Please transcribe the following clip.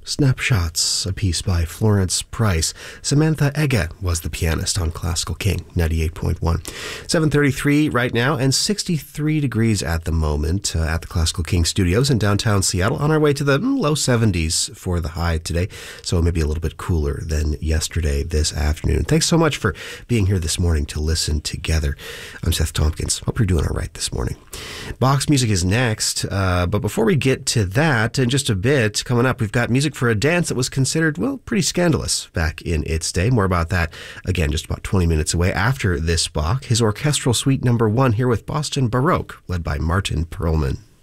Snapshots, a piece by Florence Price. Samantha Ege was the pianist on Classical King 98.1. 7:33 right now and 63 degrees at the moment at the Classical King studios in downtown Seattle. On our way to the low 70s for the high today, so maybe a little bit cooler than yesterday this afternoon. Thanks so much for being here this morning to listen together. I'm Seth Tompkins. Hope you're doing all right this morning. Box music is next, but before we get to that, in just a bit, coming up, we've got music for a dance that was considered, well, pretty scandalous back in its day. More about that, again, just about 20 minutes away after this block. His orchestral suite number 1 here with Boston Baroque, led by Martin Perlman.